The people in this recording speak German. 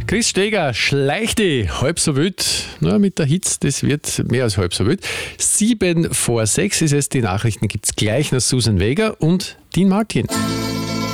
Chris Steger, Schleichti, halb so wild. Na, mit der Hitze, das wird mehr als halb so wild. 7 vor 6 ist es, die Nachrichten gibt es gleich nach Susan Vega und Dean Martin.